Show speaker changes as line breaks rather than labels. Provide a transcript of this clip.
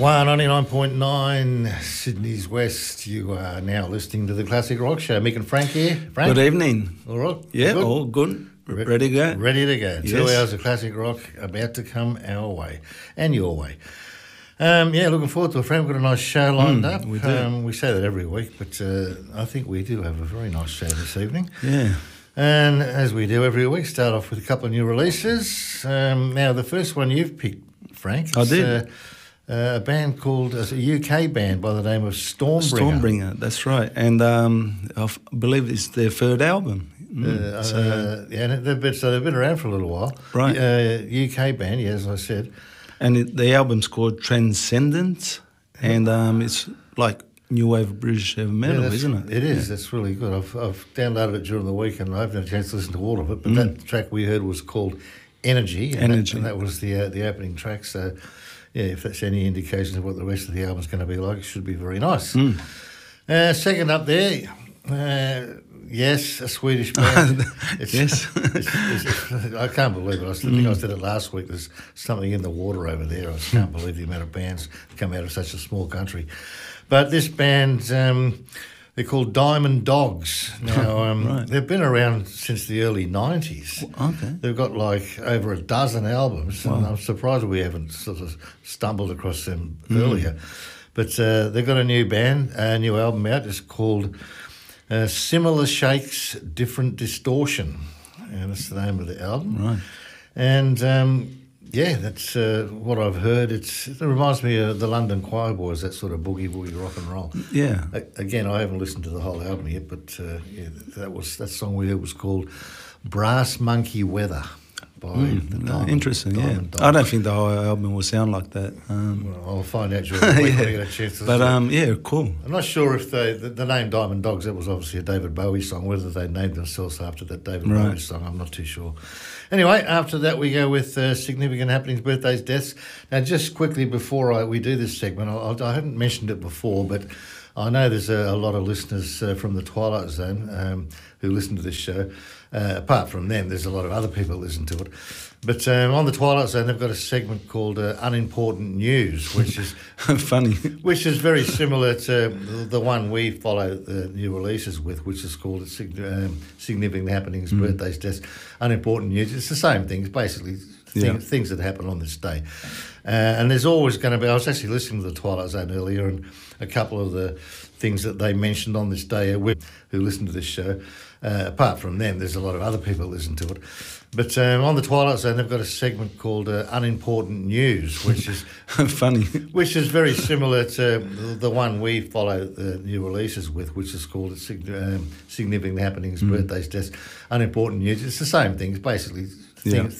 199.9 Sydney's West. You are now listening to the Classic Rock Show. Mick and Frank here. Frank?
Good evening.
All right?
Yeah,
good?
all good. Ready to go?
Ready to go. 2
Yes.
hours of classic rock about to come our way and your way. Looking forward to it, Frank. We've got a nice show lined up.
we do.
We say that every week, but I think we do have a very nice show this evening.
Yeah.
And as we do every week, start off with a couple of new releases. Now, the first one you've picked, Frank,
I
is,
did.
A band called, a UK band by the name of Stormbringer.
Stormbringer, that's right. And I believe it's their third album.
They've been around for a little while.
Right.
UK band, yeah, as I said.
And the album's called Transcendence, and it's like new wave British heavy metal, isn't it?
It is. That's really good. I've downloaded it during the week, and I haven't had a chance to listen to all of it. But that track we heard was called Energy. And that was the opening track. So, yeah, if that's any indication of what the rest of the album's going to be like, it should be very nice. Second up there, yes, a Swedish band.
Yes.
I can't believe it. I think I said it last week. There's something in the water over there. I just can't believe the amount of bands that come out of such a small country. But this band, they're called Diamond Dogs. Now,
Right.
They've been around since the early 90s.
Okay.
They've got like over a dozen albums, and I'm surprised we haven't sort of stumbled across them earlier. But they've got a new new album out. It's called Similar Shakes, Different Distortion. And that's the name of the album.
Right.
And that's what I've heard. It reminds me of the London Choir Boys, that sort of boogie rock and roll.
Yeah.
Again, I haven't listened to the whole album yet, but that song we heard was called Brass Monkey Weather by
Interesting,
Diamond Dogs.
I don't think the whole album will sound like that.
Well, I'll find out during the week when I get a chance to listen.
But, cool.
I'm not sure if the name Diamond Dogs, that was obviously a David Bowie song. Whether they named themselves after that David Bowie song, I'm not too sure. Anyway, after that we go with significant happenings, birthdays, deaths. Now, just quickly before we do this segment, I hadn't mentioned it before, but I know there's a lot of listeners from the Twilight Zone who listen to this show. Apart from them, there's a lot of other people who listen to it. But on the Twilight Zone, they've got a segment called Unimportant News, which is
funny.
Which is very similar to the one we follow the new releases with, which is called Significant Happenings, Birthdays, Deaths, Unimportant News. It's the same thing. It's basically things that happen on this day. And there's always going to be... I was actually listening to the Twilight Zone earlier, and a couple of the things that they mentioned on this day who listen to this show. Apart from them, there's a lot of other people who listen to it. But on the Twilight Zone, they've got a segment called Unimportant News, which is
funny.
Which is very similar to the one we follow the new releases with, which is called Significant Happenings, Birthdays, Deaths, Unimportant News. It's the same thing. It's basically